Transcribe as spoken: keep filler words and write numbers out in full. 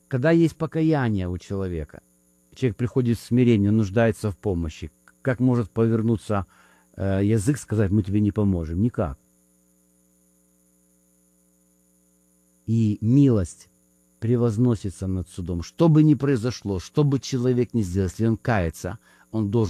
Когда есть покаяние у человека, человек приходит в смирение, нуждается в помощи, как может повернуться э, язык, сказать, мы тебе не поможем? Никак. И милость превозносится над судом. Что бы ни произошло, что бы человек ни сделал, если он кается, он должен